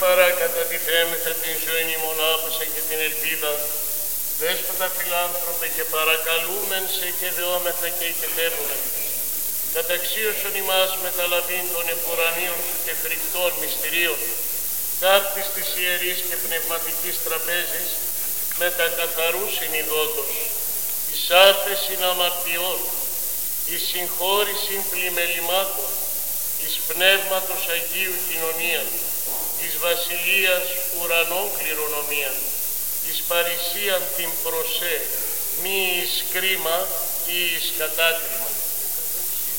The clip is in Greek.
παρακατατιθέμεθα την ζωή ημών άποσα και την ελπίδα, Δέσποτα φιλάνθρωπε και παρακαλούμεν σε και δεόμεθα και οικετεύουμε. Καταξίωσον ημάς μεταλαβήν των επουρανίων σου και φρικτών μυστηρίων, ταύτης της ιερής και πνευματικής τραπέζης, με τα καθαρού συνειδότος, εις άφεσιν αμαρτιών, εις συγχώρησιν πλημελημάτων, εις πνεύματος Αγίου κοινωνίαν, εις βασιλείας ουρανών κληρονομίαν, εις παρησίαν την προσέ, μη εις κρίμα ή εις κατάκριμα.